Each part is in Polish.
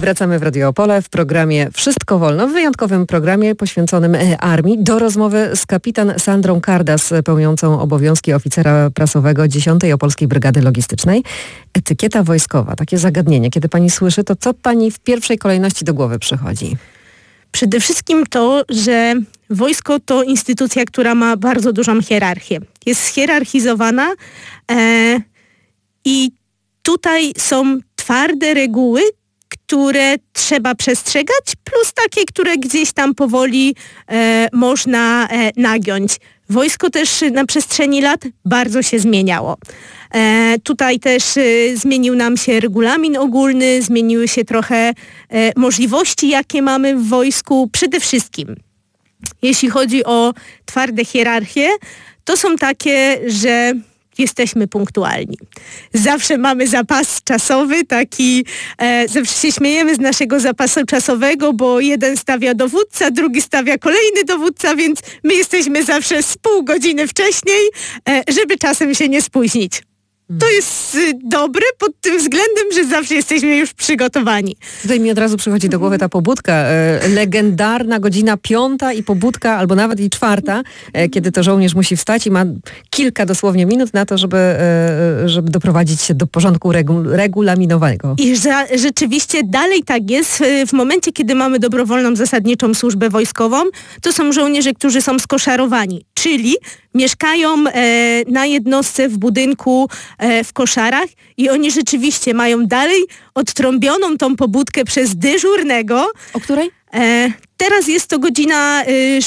Wracamy w Radio Opole w programie Wszystko Wolno, w wyjątkowym programie poświęconym armii. Do rozmowy z kapitan Sandrą Kardas, pełniącą obowiązki oficera prasowego 10. Opolskiej Brygady Logistycznej. Etykieta wojskowa, takie zagadnienie. Kiedy pani słyszy, to co pani w pierwszej kolejności do głowy przychodzi? Przede wszystkim to, że wojsko to instytucja, która ma bardzo dużą hierarchię. Jest schierarchizowana i tutaj są twarde reguły, które trzeba przestrzegać, plus takie, które gdzieś tam powoli można nagiąć. Wojsko też na przestrzeni lat bardzo się zmieniało. Tutaj też zmienił nam się regulamin ogólny, zmieniły się trochę możliwości, jakie mamy w wojsku. Przede wszystkim, jeśli chodzi o twarde hierarchie, to są takie, że jesteśmy punktualni. Zawsze mamy zapas czasowy, taki, zawsze się śmiejemy z naszego zapasu czasowego, bo jeden stawia dowódca, drugi stawia kolejny dowódca, więc my jesteśmy zawsze z pół godziny wcześniej, żeby czasem się nie spóźnić. To jest dobre pod tym względem, że zawsze jesteśmy już przygotowani. Tutaj mi od razu przychodzi do głowy ta pobudka. Legendarna godzina 5 i pobudka, albo nawet i 4, kiedy to żołnierz musi wstać i ma kilka dosłownie minut na to, żeby doprowadzić się do porządku regulaminowego. I rzeczywiście dalej tak jest. W momencie, kiedy mamy dobrowolną zasadniczą służbę wojskową, to są żołnierze, którzy są skoszarowani, czyli mieszkają na jednostce w budynku w koszarach i oni rzeczywiście mają dalej odtrąbioną tą pobudkę przez dyżurnego. O której? Teraz jest to godzina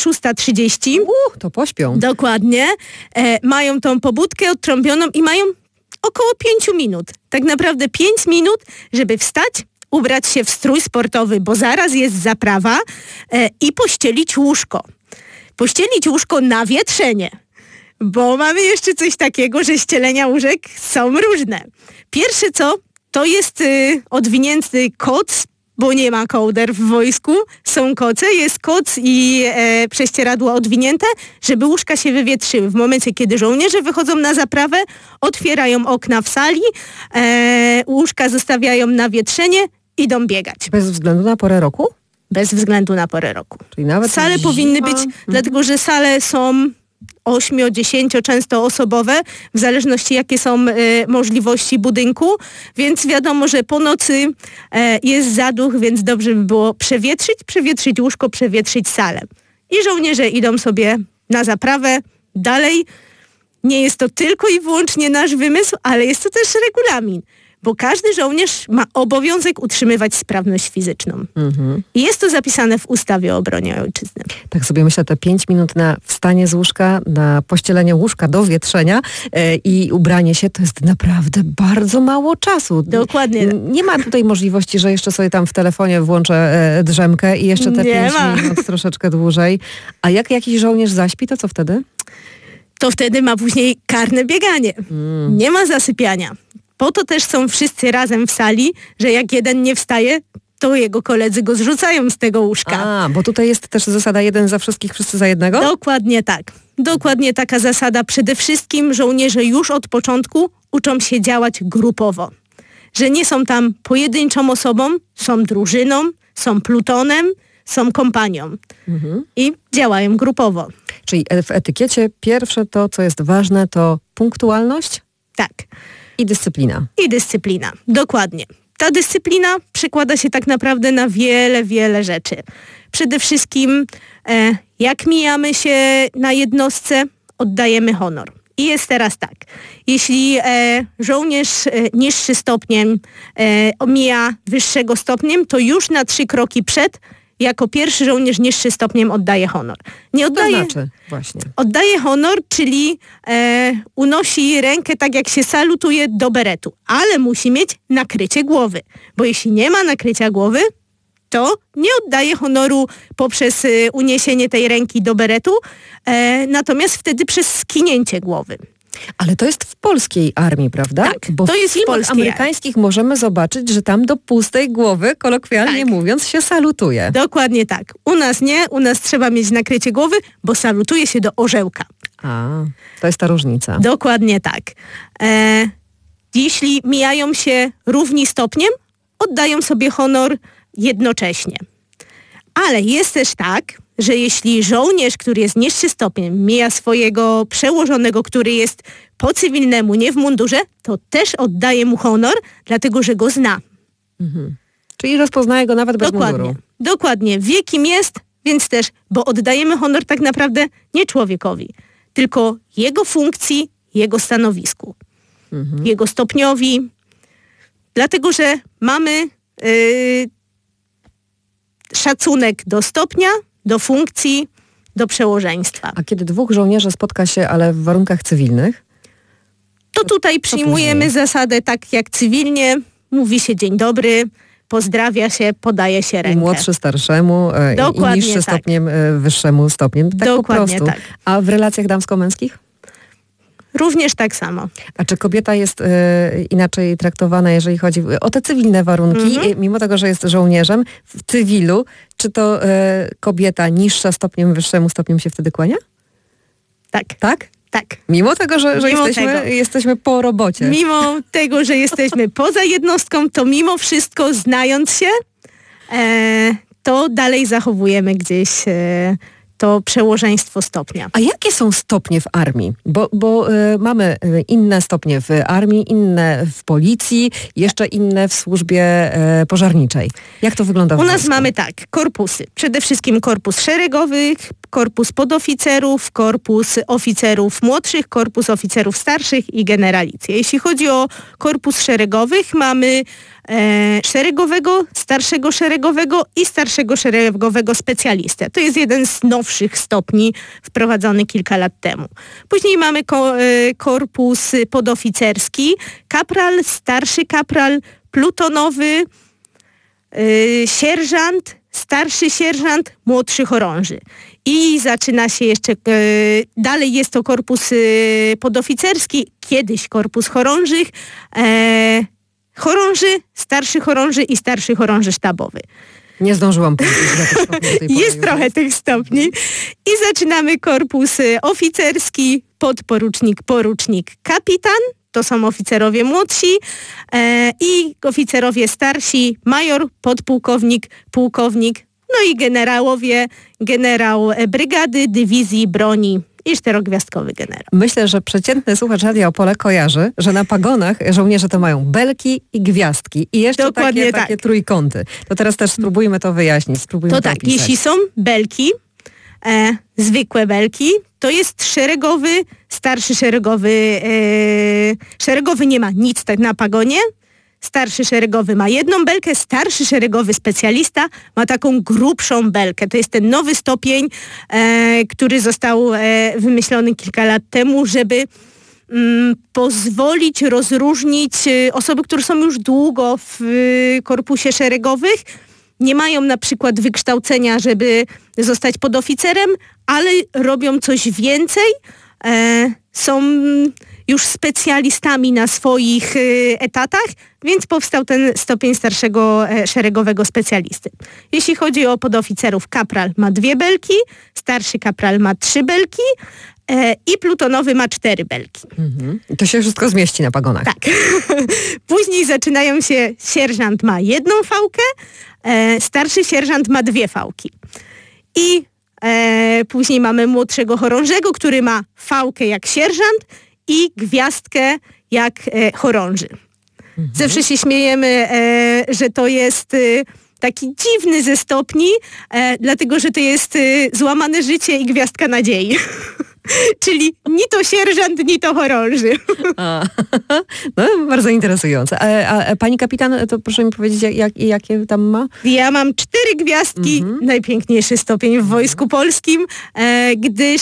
6:30. To pośpią. Dokładnie. Mają tą pobudkę odtrąbioną i mają około 5 minut. Tak naprawdę 5 minut, żeby wstać, ubrać się w strój sportowy, bo zaraz jest zaprawa i pościelić łóżko. Pościelić łóżko na wietrzenie. Bo mamy jeszcze coś takiego, że ścielenia łóżek są różne. Pierwsze co, to jest odwinięty koc, bo nie ma kołder w wojsku. Są koce, jest koc i prześcieradło odwinięte, żeby łóżka się wywietrzyły. W momencie, kiedy żołnierze wychodzą na zaprawę, otwierają okna w sali, łóżka zostawiają na wietrzenie, idą biegać. Bez względu na porę roku? Bez względu na porę roku. Czyli nawet sale powinny być, dlatego że sale są 8, 10 często osobowe, w zależności jakie są możliwości budynku, więc wiadomo, że po nocy jest zaduch, więc dobrze by było przewietrzyć łóżko, przewietrzyć salę. I żołnierze idą sobie na zaprawę dalej. Nie jest to tylko i wyłącznie nasz wymysł, ale jest to też regulamin. Bo każdy żołnierz ma obowiązek utrzymywać sprawność fizyczną. I jest to zapisane w ustawie o obronie ojczyzny. Tak sobie myślę, te 5 minut na wstanie z łóżka, na pościelenie łóżka do wietrzenia i ubranie się, to jest naprawdę bardzo mało czasu. Dokładnie. Nie ma tutaj możliwości, że jeszcze sobie tam w telefonie włączę drzemkę i jeszcze te 5 minut troszeczkę dłużej. A jak jakiś żołnierz zaśpi, to co wtedy? To wtedy ma później karne bieganie. Nie ma zasypiania. Po to też są wszyscy razem w sali, że jak jeden nie wstaje, to jego koledzy go zrzucają z tego łóżka. Bo tutaj jest też zasada jeden za wszystkich, wszyscy za jednego? Dokładnie tak. Dokładnie taka zasada. Przede wszystkim żołnierze już od początku uczą się działać grupowo. Że nie są tam pojedynczą osobą, są drużyną, są plutonem, są kompanią. I działają grupowo. Czyli w etykiecie pierwsze to, co jest ważne, to punktualność? Tak. I dyscyplina. I dyscyplina, dokładnie. Ta dyscyplina przekłada się tak naprawdę na wiele rzeczy. Przede wszystkim jak mijamy się na jednostce, oddajemy honor. I jest teraz tak, jeśli żołnierz niższy stopniem omija wyższego stopniem, to już na 3 kroki przed jako pierwszy żołnierz niższy stopniem oddaje honor. Nie oddaje, to znaczy właśnie? Oddaje honor, czyli unosi rękę tak jak się salutuje do beretu, ale musi mieć nakrycie głowy, bo jeśli nie ma nakrycia głowy, to nie oddaje honoru poprzez uniesienie tej ręki do beretu, natomiast wtedy przez skinięcie głowy. Ale to jest w polskiej armii, prawda? Tak, bo to jest w polskiej amerykańskich możemy zobaczyć, że tam do pustej głowy, kolokwialnie mówiąc, się salutuje. Dokładnie tak. U nas nie, u nas trzeba mieć nakrycie głowy, bo salutuje się do orzełka. To jest ta różnica. Dokładnie tak. Jeśli mijają się równi stopniem, oddają sobie honor jednocześnie. Ale jest też tak, że jeśli żołnierz, który jest niższy stopniem, mija swojego przełożonego, który jest po cywilnemu, nie w mundurze, to też oddaje mu honor, dlatego że go zna. Czyli rozpoznaje go nawet bez munduru. Dokładnie. Wie, kim jest, więc też, bo oddajemy honor tak naprawdę nie człowiekowi, tylko jego funkcji, jego stanowisku, jego stopniowi, dlatego że mamy szacunek do stopnia, do funkcji, do przełożeństwa. A kiedy dwóch żołnierzy spotka się, ale w warunkach cywilnych? To tutaj przyjmujemy zasadę tak jak cywilnie, mówi się dzień dobry, pozdrawia się, podaje się rękę. I młodszy starszemu, i niższy stopniem wyższemu stopniem. Tak dokładnie po prostu. Tak. A w relacjach damsko-męskich? Również tak samo. A czy kobieta jest inaczej traktowana, jeżeli chodzi o te cywilne warunki, mimo tego, że jest żołnierzem w cywilu, czy to kobieta niższa stopniem, wyższemu stopniem się wtedy kłania? Tak. Tak? Tak. Mimo tego, że jesteśmy po robocie. Mimo tego, że jesteśmy poza jednostką, to mimo wszystko, znając się, to dalej zachowujemy gdzieś to przełożeństwo stopnia. A jakie są stopnie w armii? Bo mamy inne stopnie w armii, inne w policji, jeszcze inne w służbie pożarniczej. Jak to wygląda w wojsku? U wojsku? nas mamy tak, korpusy. Przede wszystkim korpus szeregowych, korpus podoficerów, korpus oficerów młodszych, korpus oficerów starszych i generalicję. Jeśli chodzi o korpus szeregowych, mamy szeregowego, starszego szeregowego i starszego szeregowego specjalistę. To jest jeden z nowszych stopni wprowadzony kilka lat temu. Później mamy korpus podoficerski, kapral, starszy kapral, plutonowy, sierżant, starszy sierżant, młodszy chorąży. I zaczyna się jeszcze, dalej jest to korpus podoficerski, kiedyś korpus chorążych, chorąży, starszy chorąży i starszy chorąży sztabowy. Nie zdążyłam powiedzieć, że tych stopni do tej pory jest trochę tych stopni. I zaczynamy korpus oficerski, podporucznik, porucznik, kapitan. To są oficerowie młodsi i oficerowie starsi, major, podpułkownik, pułkownik, no i generałowie, generał brygady, dywizji, broni i czterogwiazdkowy generał. Myślę, że przeciętny słuchacz Radia Opole kojarzy, że na pagonach żołnierze to mają belki i gwiazdki i jeszcze takie trójkąty. To teraz też spróbujmy to wyjaśnić. Spróbujmy to tak, opisać. jeśli są belki, zwykłe belki, to jest szeregowy, starszy szeregowy, szeregowy nie ma nic tak na pagonie, starszy szeregowy ma jedną belkę, starszy szeregowy specjalista ma taką grubszą belkę. To jest ten nowy stopień, który został wymyślony kilka lat temu, żeby pozwolić rozróżnić osoby, które są już długo w korpusie szeregowych, nie mają na przykład wykształcenia, żeby zostać podoficerem, ale robią coś więcej, są już specjalistami na swoich etatach, więc powstał ten stopień starszego szeregowego specjalisty. Jeśli chodzi o podoficerów, kapral ma 2 belki, starszy kapral ma 3 belki i plutonowy ma 4 belki. To się wszystko zmieści na pagonach. Tak. Później zaczynają się, sierżant ma 1 fałkę, starszy sierżant ma 2 fałki. I później mamy młodszego chorążego, który ma fałkę jak sierżant i gwiazdkę jak chorąży. Zawsze się śmiejemy, że to jest taki dziwny ze stopni, dlatego że to jest złamane życie i gwiazdka nadziei. Czyli ni to sierżant, ni to chorąży. No, bardzo interesujące. A pani kapitan, to proszę mi powiedzieć, jakie tam ma? Ja mam 4 gwiazdki, najpiękniejszy stopień w Wojsku Polskim, gdyż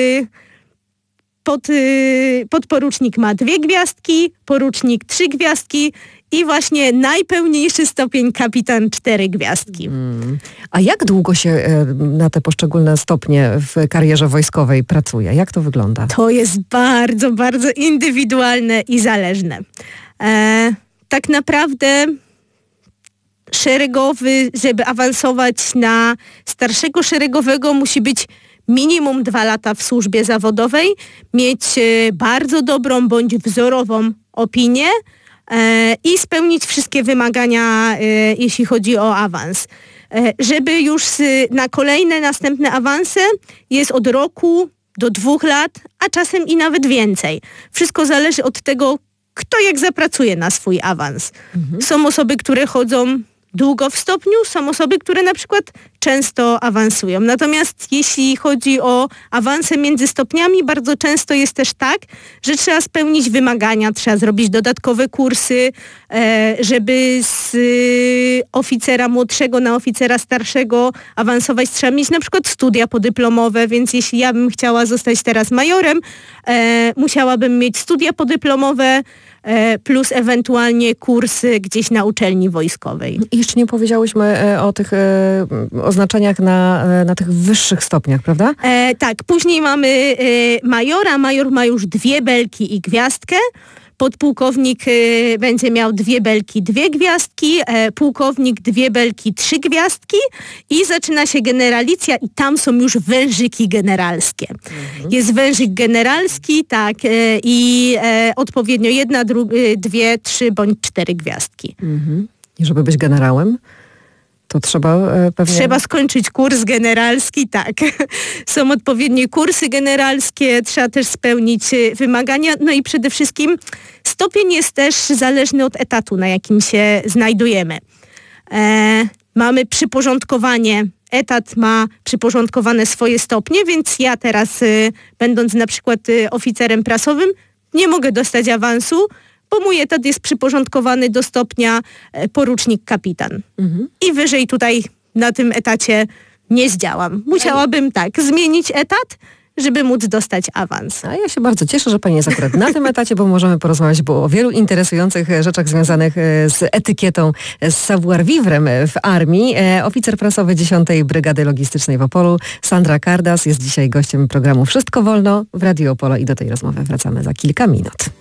podporucznik ma 2 gwiazdki, porucznik 3 gwiazdki i właśnie najpełniejszy stopień kapitan 4 gwiazdki. A jak długo się na te poszczególne stopnie w karierze wojskowej pracuje? Jak to wygląda? To jest bardzo, bardzo indywidualne i zależne. Tak naprawdę szeregowy, żeby awansować na starszego szeregowego, musi być minimum 2 lata w służbie zawodowej, mieć bardzo dobrą bądź wzorową opinię i spełnić wszystkie wymagania, jeśli chodzi o awans. Żeby już na kolejne, następne awanse jest od roku do 2 lat, a czasem i nawet więcej. Wszystko zależy od tego, kto jak zapracuje na swój awans. Są osoby, które chodzą długo w stopniu, są osoby, które na przykład często awansują. Natomiast jeśli chodzi o awanse między stopniami, bardzo często jest też tak, że trzeba spełnić wymagania, trzeba zrobić dodatkowe kursy, żeby z oficera młodszego na oficera starszego awansować, trzeba mieć na przykład studia podyplomowe, więc jeśli ja bym chciała zostać teraz majorem, musiałabym mieć studia podyplomowe, plus ewentualnie kursy gdzieś na uczelni wojskowej. I jeszcze nie powiedziałyśmy o tych oznaczeniach na tych wyższych stopniach, prawda? Tak, później mamy majora. Major ma już 2 belki i gwiazdkę. Podpułkownik będzie miał 2 belki, 2 gwiazdki, pułkownik 2 belki, 3 gwiazdki i zaczyna się generalicja i tam są już wężyki generalskie. Jest wężyk generalski, tak, i odpowiednio 1, 2, 3 bądź 4 gwiazdki. I żeby być generałem, to trzeba pewnie... Trzeba skończyć kurs generalski, tak. Są odpowiednie kursy generalskie, trzeba też spełnić wymagania, no i przede wszystkim stopień jest też zależny od etatu, na jakim się znajdujemy. Mamy przyporządkowanie, etat ma przyporządkowane swoje stopnie, więc ja teraz, będąc na przykład oficerem prasowym, nie mogę dostać awansu, bo mój etat jest przyporządkowany do stopnia porucznik kapitan. I wyżej tutaj na tym etacie nie zdziałam. Musiałabym zmienić etat, żeby móc dostać awans. A ja się bardzo cieszę, że pani jest akurat na tym etacie, bo możemy porozmawiać o wielu interesujących rzeczach związanych z etykietą, z savoir-vivre w armii. Oficer prasowy 10. Brygady Logistycznej w Opolu, Sandra Kardas, jest dzisiaj gościem programu Wszystko Wolno w Radiu Opole i do tej rozmowy wracamy za kilka minut.